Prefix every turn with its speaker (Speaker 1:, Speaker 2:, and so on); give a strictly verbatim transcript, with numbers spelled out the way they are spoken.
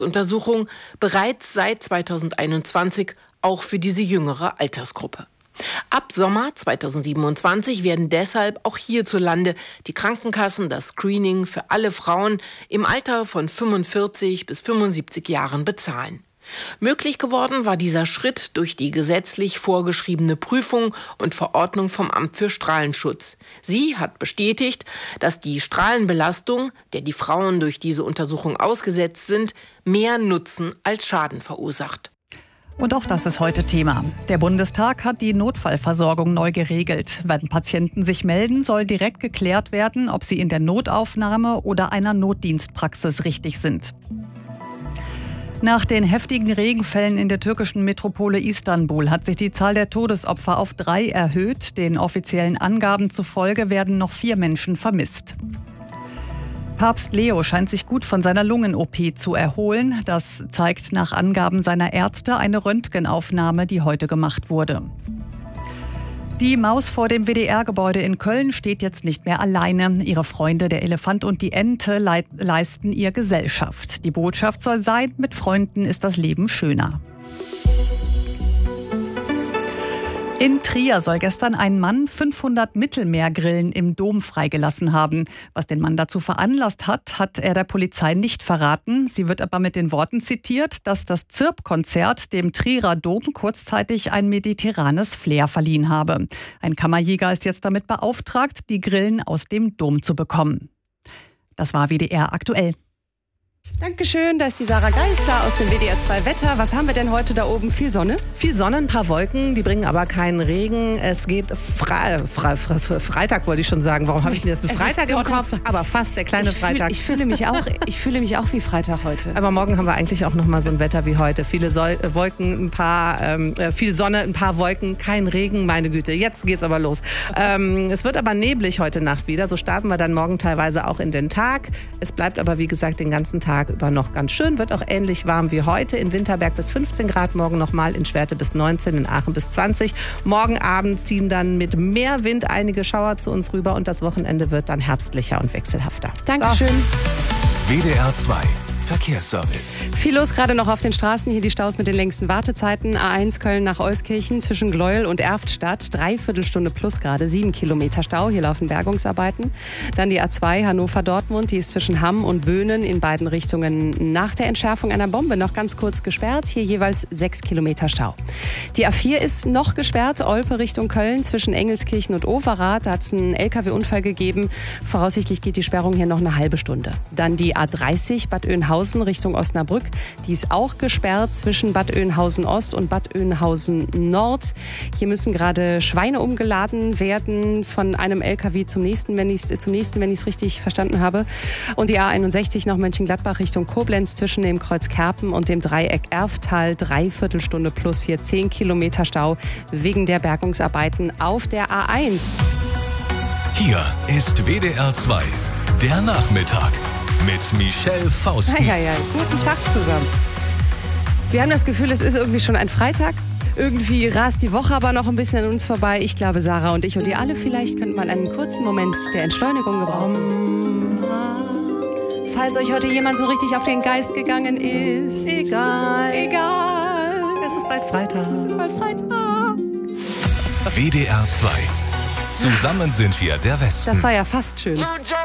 Speaker 1: Untersuchung bereits seit zweitausendeinundzwanzig auch für diese jüngere Altersgruppe. Ab Sommer zweitausendsiebenundzwanzig werden deshalb auch hierzulande die Krankenkassen das Screening für alle Frauen im Alter von fünfundvierzig bis fünfundsiebzig Jahren bezahlen. Möglich geworden war dieser Schritt durch die gesetzlich vorgeschriebene Prüfung und Verordnung vom Amt für Strahlenschutz. Sie hat bestätigt, dass die Strahlenbelastung, der die Frauen durch diese Untersuchung ausgesetzt sind, mehr Nutzen als Schaden verursacht.
Speaker 2: Und auch das ist heute Thema. Der Bundestag hat die Notfallversorgung neu geregelt. Wenn Patienten sich melden, soll direkt geklärt werden, ob sie in der Notaufnahme oder einer Notdienstpraxis richtig sind. Nach den heftigen Regenfällen in der türkischen Metropole Istanbul hat sich die Zahl der Todesopfer auf drei erhöht. Den offiziellen Angaben zufolge werden noch vier Menschen vermisst. Papst Leo scheint sich gut von seiner Lungen-O P zu erholen. Das zeigt nach Angaben seiner Ärzte eine Röntgenaufnahme, die heute gemacht wurde. Die Maus vor dem W D R-Gebäude in Köln steht jetzt nicht mehr alleine. Ihre Freunde, der Elefant und die Ente, leisten ihr Gesellschaft. Die Botschaft soll sein, mit Freunden ist das Leben schöner. In Trier soll gestern ein Mann fünfhundert Mittelmeergrillen im Dom freigelassen haben. Was den Mann dazu veranlasst hat, hat er der Polizei nicht verraten. Sie wird aber mit den Worten zitiert, dass das Zirp-Konzert dem Trierer Dom kurzzeitig ein mediterranes Flair verliehen habe. Ein Kammerjäger ist jetzt damit beauftragt, die Grillen aus dem Dom zu bekommen. Das war W D R aktuell.
Speaker 3: Dankeschön, da ist die Sarah Geisler aus dem W D R zwei Wetter. Was haben wir denn heute da oben? Viel Sonne?
Speaker 4: Viel Sonne, ein paar Wolken, die bringen aber keinen Regen. Es geht Fre Fre Fre Freitag, wollte ich schon sagen. Warum habe ich denn jetzt einen Freitag im Kopf? Aber fast der kleine
Speaker 3: ich fühl,
Speaker 4: Freitag.
Speaker 3: Ich fühle mich auch, ich fühle mich auch wie Freitag heute.
Speaker 4: Aber morgen haben wir eigentlich auch noch mal so ein Wetter wie heute. Viele Sol Wolken, ein paar, ähm, viel Sonne, ein paar Wolken, kein Regen, meine Güte. Jetzt geht's aber los. Ähm, es wird aber neblig heute Nacht wieder. So starten wir dann morgen teilweise auch in den Tag. Es bleibt aber, wie gesagt, den ganzen Tag über noch ganz schön. Wird auch ähnlich warm wie heute. In Winterberg bis fünfzehn Grad, morgen nochmal in Schwerte bis neunzehn, in Aachen bis zwanzig. Morgen Abend ziehen dann mit mehr Wind einige Schauer zu uns rüber und das Wochenende wird dann herbstlicher und wechselhafter.
Speaker 3: Dankeschön.
Speaker 5: So. W D R zwei Verkehrsservice.
Speaker 3: Viel los gerade noch auf den Straßen. Hier die Staus mit den längsten Wartezeiten. A eins Köln nach Euskirchen zwischen Gleuel und Erftstadt. Dreiviertelstunde plus gerade. Sieben Kilometer Stau. Hier laufen Bergungsarbeiten. Dann die A zwei Hannover-Dortmund. Die ist zwischen Hamm und Böhnen in beiden Richtungen nach der Entschärfung einer Bombe noch ganz kurz gesperrt. Hier jeweils sechs Kilometer Stau. Die A vier ist noch gesperrt. Olpe Richtung Köln zwischen Engelskirchen und Overath. Da hat es einen L K W-Unfall gegeben. Voraussichtlich geht die Sperrung hier noch eine halbe Stunde. Dann die A dreißig Bad Oeynhausen Richtung Osnabrück. Die ist auch gesperrt zwischen Bad Oeynhausen Ost und Bad Oeynhausen Nord. Hier müssen gerade Schweine umgeladen werden von einem L K W zum nächsten, wenn ich es zum nächsten, wenn ich es richtig verstanden habe. Und die A einundsechzig nach Mönchengladbach Richtung Koblenz zwischen dem Kreuz Kerpen und dem Dreieck Erftal. Dreiviertelstunde plus hier zehn Kilometer Stau wegen der Bergungsarbeiten auf der A eins.
Speaker 5: Hier ist W D R zwei, der Nachmittag. Mit Michelle Fausten.
Speaker 3: Ja, ja, ja. Guten Tag zusammen. Wir haben das Gefühl, es ist irgendwie schon ein Freitag. Irgendwie rast die Woche aber noch ein bisschen an uns vorbei. Ich glaube, Sarah und ich und ihr alle vielleicht könnten mal einen kurzen Moment der Entschleunigung gebrauchen. Falls euch heute jemand so richtig auf den Geist gegangen ist.
Speaker 4: Egal.
Speaker 3: Egal.
Speaker 4: Es ist bald Freitag.
Speaker 3: Es ist bald Freitag.
Speaker 5: W D R zwei. Zusammen sind wir der Westen.
Speaker 3: Das war ja fast schön.